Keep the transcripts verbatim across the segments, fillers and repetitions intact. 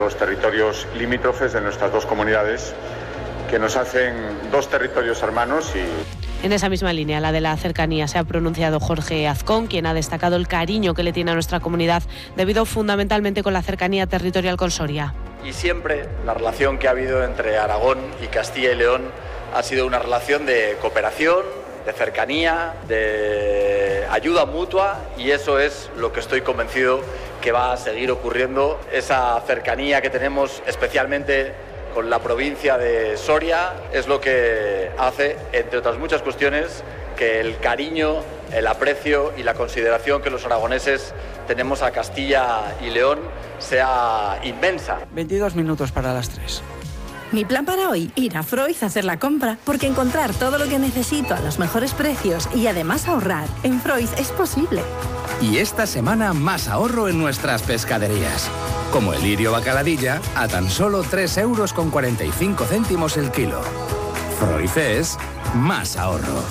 Los territorios limítrofes de nuestras dos comunidades, que nos hacen dos territorios hermanos. Y en esa misma línea, la de la cercanía, se ha pronunciado Jorge Azcón, quien ha destacado el cariño que le tiene a nuestra comunidad, debido fundamentalmente con la cercanía territorial con Soria. Y siempre la relación que ha habido entre Aragón y Castilla y León ha sido una relación de cooperación, de cercanía, de ayuda mutua, y eso es lo que estoy convencido que va a seguir ocurriendo. Esa cercanía que tenemos especialmente con la provincia de Soria es lo que hace, entre otras muchas cuestiones, que el cariño, el aprecio y la consideración que los aragoneses tenemos a Castilla y León sea inmensa. veintidós minutos para las tres. Mi plan para hoy, ir a Freud a hacer la compra, porque encontrar todo lo que necesito a los mejores precios y además ahorrar en Freud es posible. Y esta semana más ahorro en nuestras pescaderías. Como el lirio bacaladilla a tan solo tres euros con cuarenta y cinco céntimos el kilo. Freud es más ahorro.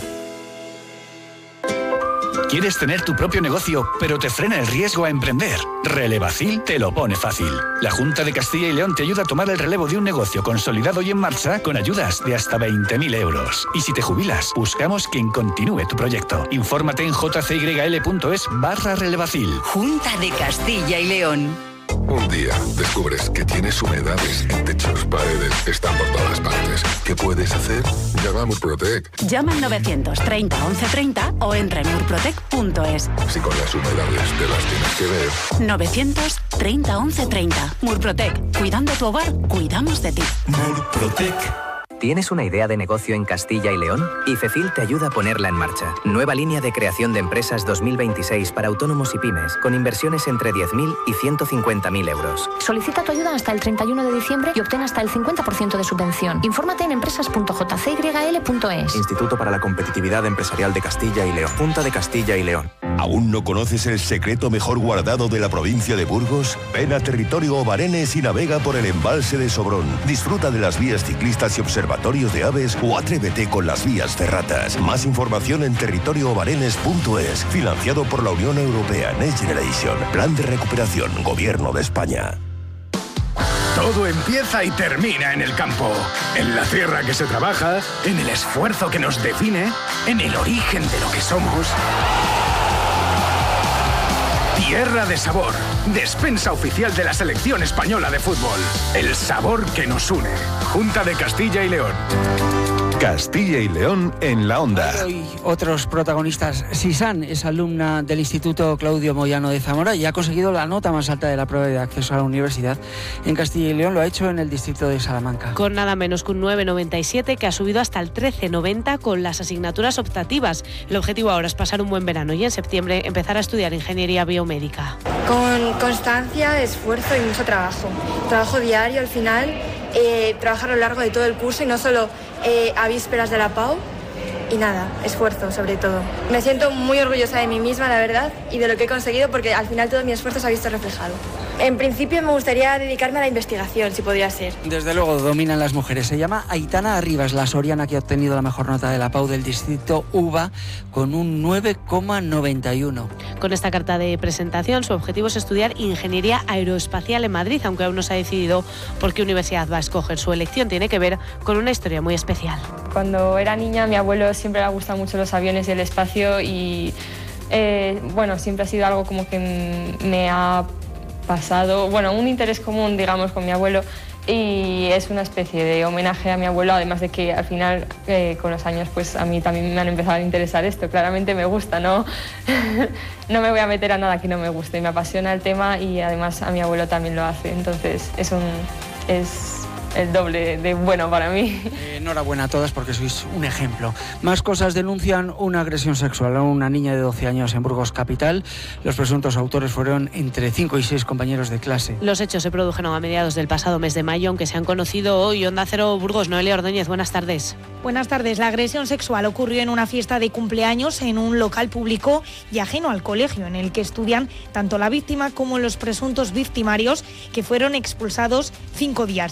¿Quieres tener tu propio negocio, pero te frena el riesgo a emprender? Relevacil te lo pone fácil. La Junta de Castilla y León te ayuda a tomar el relevo de un negocio consolidado y en marcha con ayudas de hasta veinte mil euros. Y si te jubilas, buscamos quien continúe tu proyecto. Infórmate en jcyl.es barra relevacil. Junta de Castilla y León. Un día descubres que tienes humedades en techos, paredes, están por todas partes. ¿Qué puedes hacer? Llama a Murprotec. Llama al novecientos treinta once treinta o entra en murprotec punto es. Si con las humedades te las tienes que ver. novecientos treinta once treinta. Murprotec. Cuidando tu hogar, cuidamos de ti. Murprotec. ¿Tienes una idea de negocio en Castilla y León? IFECIL te ayuda a ponerla en marcha. Nueva línea de creación de empresas dos mil veintiséis para autónomos y pymes, con inversiones entre diez mil y ciento cincuenta mil euros. Solicita tu ayuda hasta el treinta y uno de diciembre y obtén hasta el cincuenta por ciento de subvención. Infórmate en empresas punto j c y l punto es. Instituto para la Competitividad Empresarial de Castilla y León. Junta de Castilla y León. ¿Aún no conoces el secreto mejor guardado de la provincia de Burgos? Ven a territorio Obarenes y navega por el embalse de Sobrón. Disfruta de las vías ciclistas y observatorios de aves o atrévete con las vías ferratas. Más información en territorio obarenes punto es. Financiado por la Unión Europea Next Generation. Plan de recuperación. Gobierno de España. Todo empieza y termina en el campo, en la tierra que se trabaja, en el esfuerzo que nos define, en el origen de lo que somos. Tierra de Sabor, despensa oficial de la selección española de fútbol. El sabor que nos une. Junta de Castilla y León. Castilla y León en la onda. Hoy otros protagonistas. Sisan es alumna del Instituto Claudio Moyano de Zamora y ha conseguido la nota más alta de la prueba de acceso a la universidad en Castilla y León. Lo ha hecho en el distrito de Salamanca. Con nada menos que un nueve coma noventa y siete, que ha subido hasta el trece coma noventa con las asignaturas optativas. El objetivo ahora es pasar un buen verano y en septiembre empezar a estudiar ingeniería biomédica. Con constancia, esfuerzo y mucho trabajo. Trabajo diario al final, eh, trabajar a lo largo de todo el curso y no solo eh, a vísperas de la P A U. Y nada, esfuerzo sobre todo. Me siento muy orgullosa de mí misma, la verdad, y de lo que he conseguido, porque al final todo mi esfuerzo se ha visto reflejado. En principio me gustaría dedicarme a la investigación, si podría ser. Desde luego dominan las mujeres. Se llama Aitana Arribas, la soriana que ha obtenido la mejor nota de la P A U del distrito U B A con un nueve coma noventa y uno. Con esta carta de presentación, su objetivo es estudiar ingeniería aeroespacial en Madrid, aunque aún no se ha decidido por qué universidad va a escoger. Su elección tiene que ver con una historia muy especial. Cuando era niña, mi abuelo siempre le ha gustado mucho los aviones y el espacio y eh, bueno, siempre ha sido algo como que me ha pasado, bueno, un interés común, digamos, con mi abuelo, y es una especie de homenaje a mi abuelo, además de que al final, eh, con los años, pues a mí también me han empezado a interesar esto. Claramente me gusta, ¿no? No me voy a meter a nada que no me guste, me apasiona el tema y además a mi abuelo también lo hace, entonces es un... es el doble de bueno para mí. Eh, enhorabuena a todas porque sois un ejemplo. Más cosas. Denuncian una agresión sexual a una niña de doce años en Burgos capital. Los presuntos autores fueron entre cinco y seis compañeros de clase. Los hechos se produjeron a mediados del pasado mes de mayo, aunque se han conocido hoy. Onda Cero Burgos, Noelia Ordóñez, buenas tardes. Buenas tardes. La agresión sexual ocurrió en una fiesta de cumpleaños en un local público y ajeno al colegio, en el que estudian tanto la víctima como los presuntos victimarios, que fueron expulsados cinco días del centro.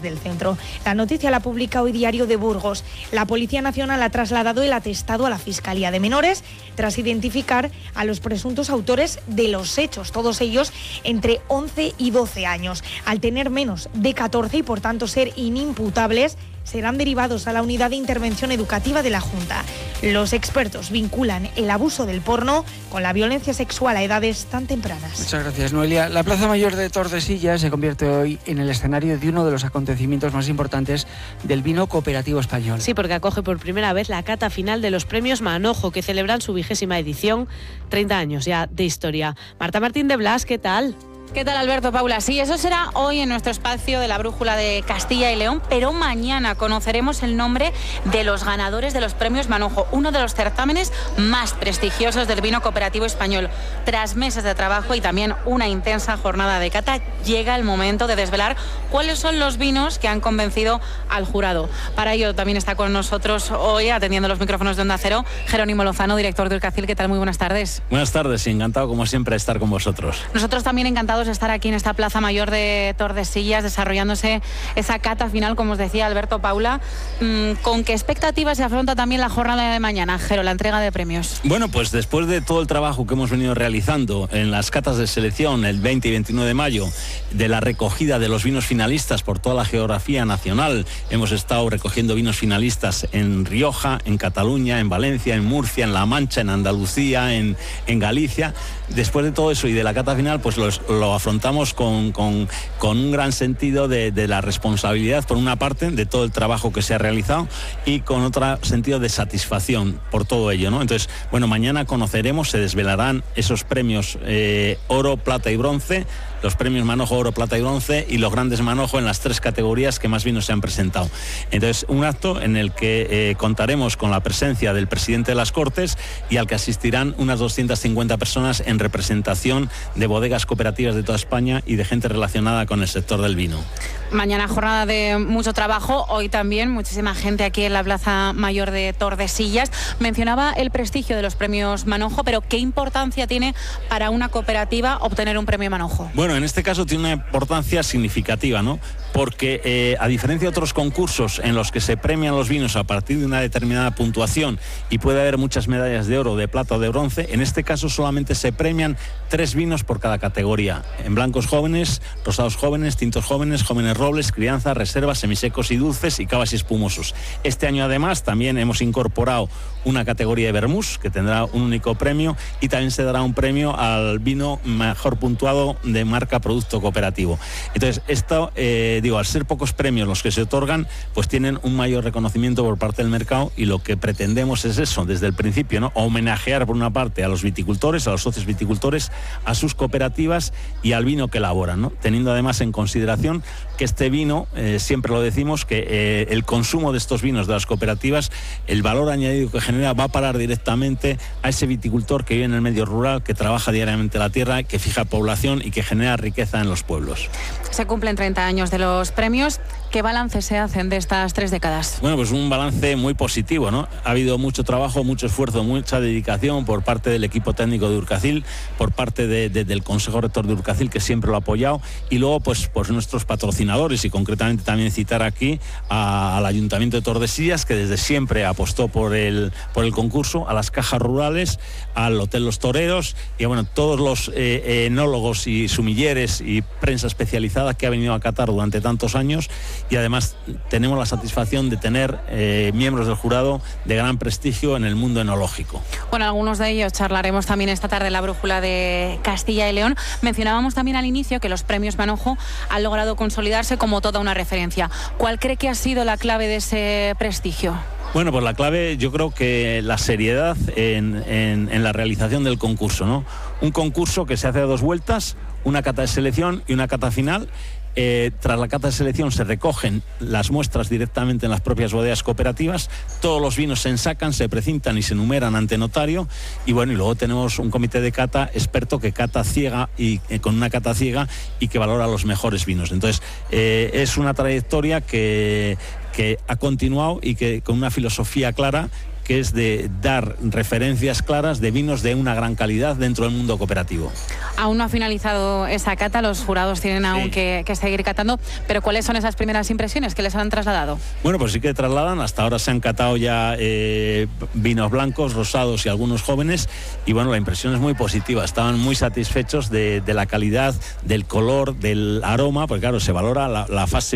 centro. La noticia la publica hoy Diario de Burgos. La Policía Nacional ha trasladado el atestado a la Fiscalía de Menores tras identificar a los presuntos autores de los hechos, todos ellos entre once y doce años. Al tener menos de catorce y por tanto ser inimputables, serán derivados a la Unidad de Intervención Educativa de la Junta. Los expertos vinculan el abuso del porno con la violencia sexual a edades tan tempranas. Muchas gracias, Noelia. La Plaza Mayor de Tordesillas se convierte hoy en el escenario de uno de los acontecimientos más importantes del vino cooperativo español. Sí, porque acoge por primera vez la cata final de los premios Manojo, que celebran su vigésima edición, treinta años ya de historia. Marta Martín de Blas, ¿qué tal? ¿Qué tal, Alberto, Paula? Sí, eso será hoy en nuestro espacio de la Brújula de Castilla y León, pero mañana conoceremos el nombre de los ganadores de los premios Manojo, uno de los certámenes más prestigiosos del vino cooperativo español. Tras meses de trabajo y también una intensa jornada de cata, llega el momento de desvelar cuáles son los vinos que han convencido al jurado. Para ello también está con nosotros hoy, atendiendo los micrófonos de Onda Cero, Jerónimo Lozano, director de Urcacil. ¿Qué tal? Muy buenas tardes. Buenas tardes y encantado, como siempre, de estar con vosotros. Nosotros también encantados de estar aquí en esta Plaza Mayor de Tordesillas, desarrollándose esa cata final, como os decía Alberto, Paula. ¿Con qué expectativas se afronta también la jornada de mañana, Jero, la entrega de premios? Bueno, pues después de todo el trabajo que hemos venido realizando en las catas de selección el veinte y veintinueve de mayo, de la recogida de los vinos finalistas por toda la geografía nacional, hemos estado recogiendo vinos finalistas en Rioja, en Cataluña, en Valencia, en Murcia, en La Mancha, en Andalucía, en, en Galicia. Después de todo eso y de la cata final, pues los, lo afrontamos Con, con, con un gran sentido de, de la responsabilidad, por una parte, de todo el trabajo que se ha realizado y con otro sentido de satisfacción por todo ello, ¿no? Entonces, bueno, mañana conoceremos, se desvelarán esos premios eh, oro, plata y bronce, los premios Manojo, oro, plata y bronce y los grandes Manojo en las tres categorías que más vinos se han presentado. Entonces, un acto en el que eh, contaremos con la presencia del presidente de las Cortes y al que asistirán unas doscientas cincuenta personas en representación de bodegas cooperativas de toda España y de gente relacionada con el sector del vino. Mañana jornada de mucho trabajo, hoy también muchísima gente aquí en la Plaza Mayor de Tordesillas. Mencionaba el prestigio de los premios Manojo, pero ¿qué importancia tiene para una cooperativa obtener un premio Manojo? Bueno, en este caso tiene una importancia significativa, ¿no? Porque eh, a diferencia de otros concursos en los que se premian los vinos a partir de una determinada puntuación y puede haber muchas medallas de oro, de plata o de bronce, en este caso solamente se premian tres vinos por cada categoría: en blancos jóvenes, rosados jóvenes, tintos jóvenes, jóvenes robles, crianza, reservas, semisecos y dulces y cavas y espumosos. Este año además también hemos incorporado una categoría de vermús que tendrá un único premio y también se dará un premio al vino mejor puntuado de marca producto cooperativo. Entonces esto, eh, digo, al ser pocos premios los que se otorgan, pues tienen un mayor reconocimiento por parte del mercado y lo que pretendemos es eso, desde el principio, ¿no? Homenajear por una parte a los viticultores, a los socios viticultores, a sus cooperativas y al vino que elaboran, ¿no? Teniendo además en consideración que este vino, eh, siempre lo decimos, que eh, el consumo de estos vinos de las cooperativas, el valor añadido que genera va a parar directamente a ese viticultor que vive en el medio rural, que trabaja diariamente la tierra, que fija población y que genera riqueza en los pueblos. Se cumplen treinta años de los premios. ¿Qué balance se hacen de estas tres décadas? Bueno, pues un balance muy positivo, ¿no? Ha habido mucho trabajo, mucho esfuerzo, mucha dedicación por parte del equipo técnico de Urcacil, por parte de, de, del Consejo Rector de Urcacil, que siempre lo ha apoyado, y luego pues, pues nuestros patrocinadores, y concretamente también citar aquí a, al Ayuntamiento de Tordesillas, que desde siempre apostó por el, por el concurso, a las cajas rurales, al Hotel Los Toreros, y bueno, todos los eh, enólogos y sumilleres y prensa especializada que ha venido a Qatar durante tantos años. Y además tenemos la satisfacción de tener eh, miembros del jurado de gran prestigio en el mundo enológico. Bueno, algunos de ellos charlaremos también esta tarde en la Brújula de Castilla y León. Mencionábamos también al inicio que los premios Manojo han logrado consolidarse como toda una referencia. ¿Cuál cree que ha sido la clave de ese prestigio? Bueno, pues la clave, yo creo que la seriedad en, en, en la realización del concurso, ¿no? Un concurso que se hace a dos vueltas, una cata de selección y una cata final. Eh, tras la cata de selección se recogen las muestras directamente en las propias bodegas cooperativas, todos los vinos se ensacan, se precintan y se numeran ante notario, y bueno, y luego tenemos un comité de cata experto que cata ciega y eh, con una cata ciega y que valora los mejores vinos. Entonces eh, es una trayectoria que, que ha continuado y que con una filosofía clara que es de dar referencias claras de vinos de una gran calidad dentro del mundo cooperativo. Aún no ha finalizado esa cata, los jurados tienen aún sí. que, que seguir catando, pero ¿cuáles son esas primeras impresiones que les han trasladado? Bueno, pues sí que trasladan, hasta ahora se han catado ya eh, vinos blancos, rosados y algunos jóvenes, y bueno, la impresión es muy positiva, estaban muy satisfechos de, de la calidad, del color, del aroma, porque claro, se valora la, la fase